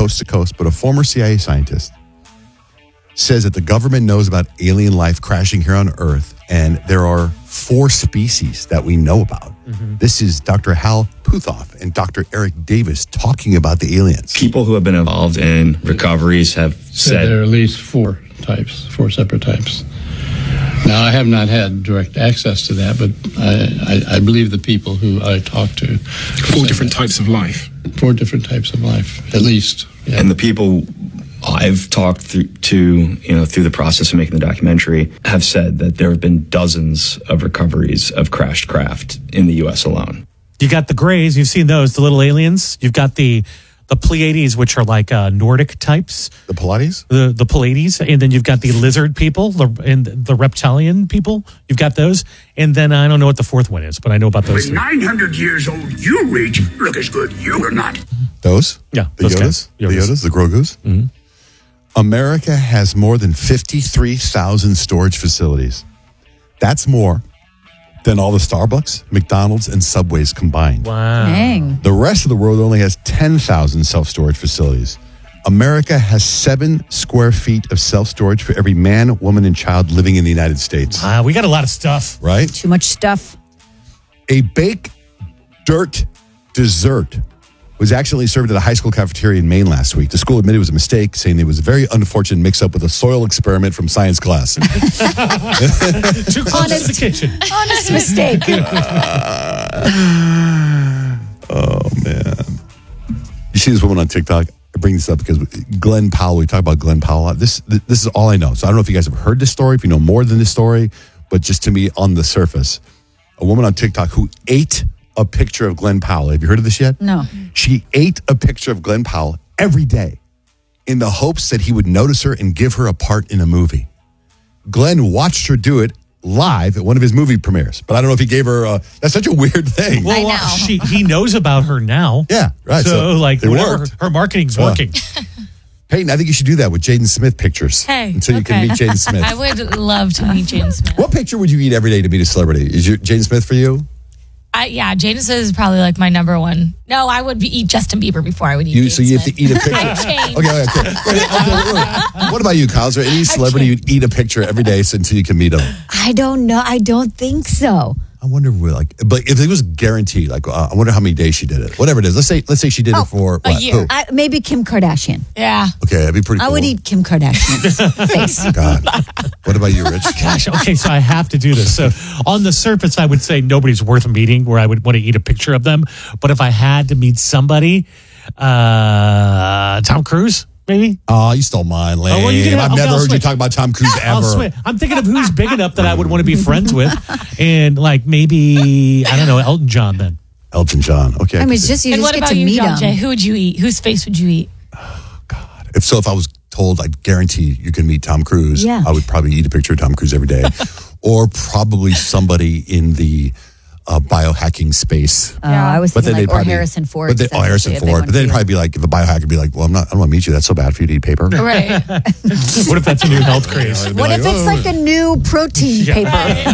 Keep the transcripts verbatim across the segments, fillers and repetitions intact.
coast to coast, but a former C I A scientist says that the government knows about alien life crashing here on Earth, and there are four species that we know about. Mm-hmm. This is Doctor Hal Puthoff and Doctor Eric Davis talking about the aliens. People who have been involved in recoveries have said, said there are at least four types, four separate types. Now, I have not had direct access to that, but I, I, I believe the people who I talked to. Four different that. types of life. Four different types of life, at least. Yeah. And the people I've talked through, to, you know, through the process of making the documentary have said that there have been dozens of recoveries of crashed craft in the U S alone. You got the Greys, you've seen those, the little aliens. You've got the the Pleiades, which are like uh, Nordic types. The Pilates? The the Pleiades. And then you've got the lizard people the, and the reptilian people. You've got those. And then I don't know what the fourth one is, but I know about those With three. nine hundred years old, you, Rich, look as good you are not. Those? Yeah. The those Yodas? guys. The Yodas? The Grogus? Mm-hmm. America has more than fifty-three thousand storage facilities. That's more than all the Starbucks, McDonald's, and Subways combined. Wow. Dang. The rest of the world only has ten thousand self-storage facilities. America has seven square feet of self-storage for every man, woman, and child living in the United States. Wow, we got a lot of stuff. Right? Too much stuff. A baked dirt dessert was accidentally served at a high school cafeteria in Maine last week. The school admitted it was a mistake, saying it was a very unfortunate mix-up with a soil experiment from science class. Too close to the kitchen. Honest mistake. Oh, man. You see this woman on TikTok? I bring this up because Glenn Powell, we talk about Glenn Powell a lot. This, this is all I know. So I don't know if you guys have heard this story, if you know more than this story, but just to me on the surface, a woman on TikTok who ate a picture of Glenn Powell. Have you heard of this yet? No. She ate a picture of Glenn Powell every day in the hopes that he would notice her and give her a part in a movie. Glenn watched her do it live at one of his movie premieres, but I don't know if he gave her a, that's such a weird thing. Well, I know. uh, she, he knows about her now. Yeah, right. So, So like, it whatever, worked. her marketing's Yeah. working. Peyton, I think you should do that with Jaden Smith pictures. Hey, until you okay. can meet Jaden Smith. I would love to meet Jaden Smith. What picture would you eat every day to meet a celebrity? Is your Jaden Smith for you? I, yeah, Jaden Smith is probably like my number one. No, I would be, eat Justin Bieber before I would eat You Jaden so you have Smith. to eat a picture. I changed. Okay, okay, okay. Wait, okay, wait. What about you, Kyle? Is there any celebrity you'd eat a picture every day until you can meet them? I don't know. I don't think so. I wonder if we like, but if it was guaranteed, like, uh, I wonder how many days she did it. Whatever it is, let's say, let's say she did Oh, it for a what? year. Who? I, maybe Kim Kardashian. Yeah. Okay, that'd be pretty cool. I would eat Kim Kardashian's face. God. What about you, Rich? Gosh, okay, so I have to do this. So on the surface, I would say nobody's worth meeting where I would want to eat a picture of them. But if I had to meet somebody, uh, Tom Cruise, maybe? Oh, you stole mine, Lane. Oh, well, you can have- I've okay, never I'll heard you switch. talk about Tom Cruise I'll ever. swear. I'm thinking of who's big enough that I would want to be friends with. And like maybe, I don't know, Elton John then. Elton John. Okay. I mean, can it's see. just you And just what get about to you, meet John him. Jay? Who would you eat? Whose face would you eat? If so, if I was told, I guarantee you can meet Tom Cruise, Yeah. I would probably eat a picture of Tom Cruise every day. Or probably somebody in the uh, biohacking space. Uh, I was But then thinking they'd like, or probably, Harrison Ford. But they, That's oh, Harrison usually a big Ford. one But then for it'd you. probably be like, if a biohacker would be like, well, I'm not, I don't want to meet you. That's so bad for you to eat paper. Right. What if that's a new health craze? I'd be What like, if it's "Oh, like a new protein paper?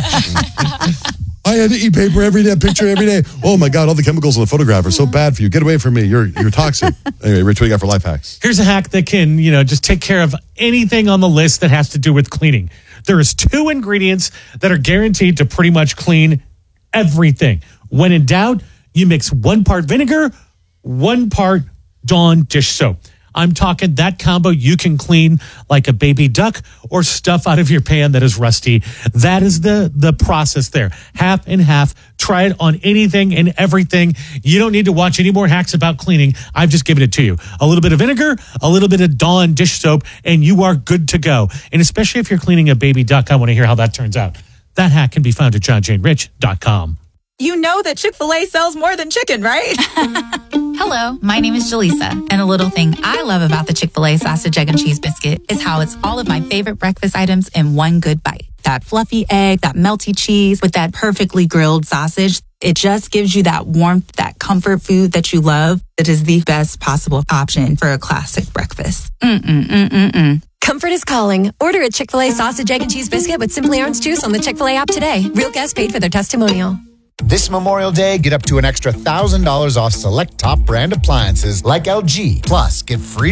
I had to eat paper every day, picture every day. Oh my God, all the chemicals in the photograph are so bad for you. Get away from me. You're you're toxic. Anyway, Rich, what do you got for life hacks? Here's a hack that can, you know, just take care of anything on the list that has to do with cleaning. There is two ingredients that are guaranteed to pretty much clean everything. When in doubt, you mix one part vinegar, one part Dawn dish soap. I'm talking that combo you can clean like a baby duck or stuff out of your pan that is rusty. That is the, the process there. Half and half. Try it on anything and everything. You don't need to watch any more hacks about cleaning. I've just given it to you. A little bit of vinegar, a little bit of Dawn dish soap, and you are good to go. And especially if you're cleaning a baby duck, I want to hear how that turns out. That hack can be found at john jane rich dot com. You know that Chick-fil-A sells more than chicken, right? Hello, my name is Jaleesa, and a little thing I love about the Chick-fil-A sausage, egg, and cheese biscuit is how it's all of my favorite breakfast items in one good bite. That fluffy egg, that melty cheese with that perfectly grilled sausage. It just gives you that warmth, that comfort food that you love. It is the best possible option for a classic breakfast. Mm-mm-mm-mm-mm. Comfort is calling. Order a Chick-fil-A sausage, egg, and cheese biscuit with Simply Orange Juice on the Chick-fil-A app today. Real guests paid for their testimonial. This Memorial Day, get up to an extra one thousand dollars off select top brand appliances like L G. Plus, get free